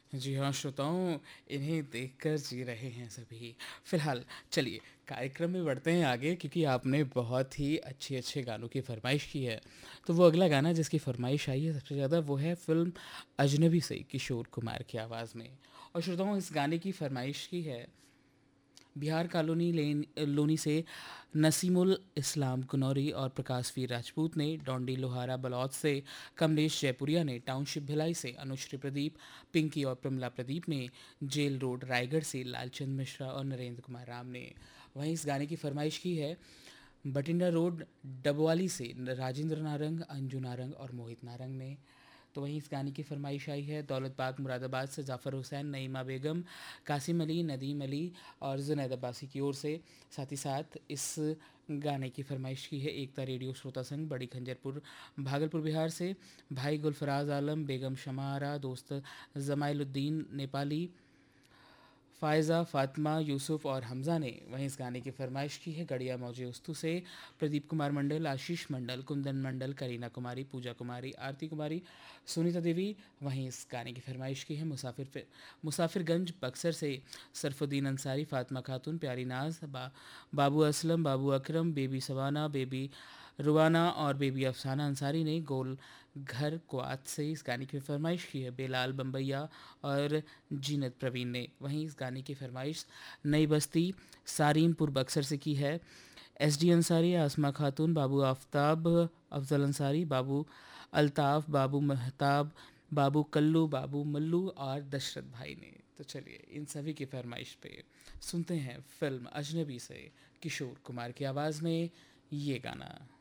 जी हाँ, श्रोताओं, इन्हें देखकर जी रहे हैं सभी। फ़िलहाल चलिए कार्यक्रम में बढ़ते हैं आगे, क्योंकि आपने बहुत ही अच्छे-अच्छे गानों की फ़रमाइश की है। तो वो अगला गाना जिसकी फ़रमाइश आई है सबसे ज़्यादा, वो है फ़िल्म अजनबी से किशोर कुमार की आवाज़ में। और श्रोताओं, इस गाने की फ़रमाइश की है बिहार कॉलोनी लेन लोनी से नसीमुल इस्लाम कुनौरी और प्रकाश वीर राजपूत ने, डोंडी लोहारा बलौद से कमलेश जयपुरिया ने, टाउनशिप भिलाई से अनुश्री प्रदीप, पिंकी और प्रमिला प्रदीप ने, जेल रोड रायगढ़ से लालचंद मिश्रा और नरेंद्र कुमार राम ने। वहीं इस गाने की फरमाइश की है बठिंडा रोड डबवाली से राजेंद्र नारंग, अंजू नारंग और मोहित नारंग ने। तो वहीं इस गाने की फरमाइश आई है दौलत बाग मुरादाबाद से जाफ़र हुसैन, नईमा बेगम, कासिम अली, नदीम अली और जुनैद अब्बासी की ओर से। साथ ही साथ इस गाने की फरमाइश की है एकता रेडियो श्रोता संघ बड़ी खंजरपुर भागलपुर बिहार से भाई गुलफराज आलम, बेगम शमा आरा, दोस्त जमाइलुद्दीन नेपाली, फ़ायज़ा, फ़ातिमा, यूसुफ और हमज़ा ने। वहीं इस गाने की फरमाइश की है गड़िया मौजे उस्तु से प्रदीप कुमार मंडल, आशीष मंडल, कुंदन मंडल, करीना कुमारी, पूजा कुमारी, आरती कुमारी, सुनीता देवी। वहीं इस गाने की फरमाइश की है मुसाफिरगंज बक्सर से सरफुद्दीन अंसारी, फ़ातिमा खातून, प्यारी नाज, बाबू असलम, बाबू अकरम, बेबी सवाना, बेबी रुवाना और बेबी अफसाना अंसारी ने। गोल घर क्वात से इस गाने की फरमाइश की है बेलाल बम्बैया और जीनत प्रवीण ने। वहीं इस गाने की फरमाइश नई बस्ती सारीमपुर बक्सर से की है एस डी अंसारी, आसमा खातून, बाबू आफ्ताब, अफजल अंसारी, बाबू अल्ताफ़, बाबू महताब, बाबू कल्लू, बाबू मल्लू और दशरथ भाई ने। तो चलिए इन सभी की फरमाइश पे सुनते हैं फिल्म अजनबी से किशोर कुमार की आवाज़ में ये गाना।